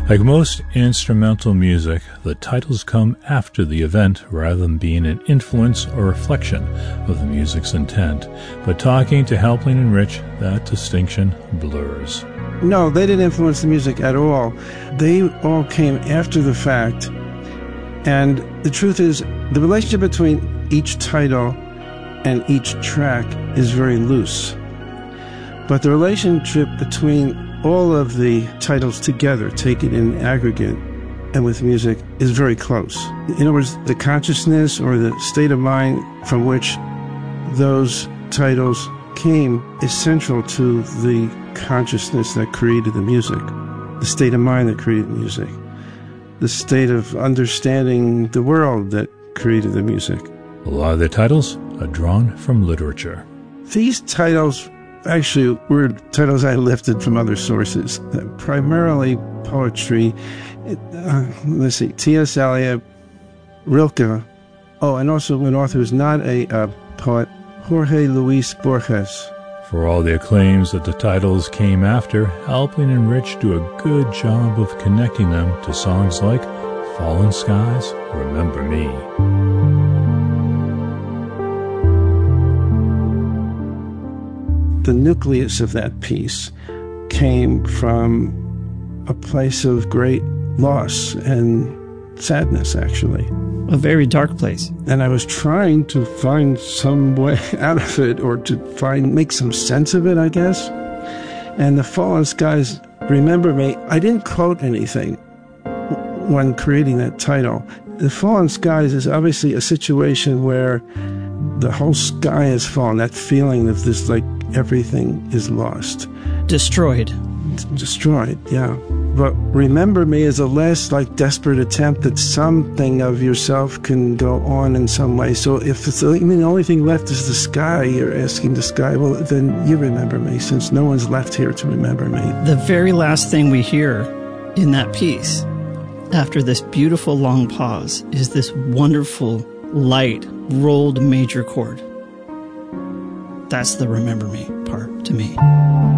Like most instrumental music, the titles come after the event rather than being an influence or reflection of the music's intent. But talking to Halperin and Rich, that distinction blurs. No, they didn't influence the music at all. They all came after the fact. And the truth is, the relationship between each title and each track is very loose. But the relationship between all of the titles together, taken in aggregate and with music, is very close. In other words, the consciousness or the state of mind from which those titles came is central to the consciousness that created the music, the state of mind that created the music, the state of understanding the world that created the music. A lot of the titles are drawn from literature. These titles actually were titles I lifted from other sources, primarily poetry. Let's see, T.S. Eliot, Rilke, and also an author who's not a poet, Jorge Luis Borges. For all the acclaims that the titles came after, Halperin and Rich do a good job of connecting them to songs like Fallen Skies, Remember Me. The nucleus of that piece came from a place of great loss and sadness, actually. A very dark place. And I was trying to find some way out of it, or to make some sense of it, I guess. And the Fallen Skies, Remember Me, I didn't quote anything when creating that title. The Fallen Skies is obviously a situation where the whole sky has fallen, that feeling of this, like, everything is lost. Destroyed, yeah. But Remember Me is a last, like, desperate attempt that something of yourself can go on in some way. So if it's, the only thing left is the sky, you're asking the sky, well, then you remember me, since no one's left here to remember me. The very last thing we hear in that piece, after this beautiful long pause, is this wonderful, light, rolled major chord. That's the Remember Me part to me.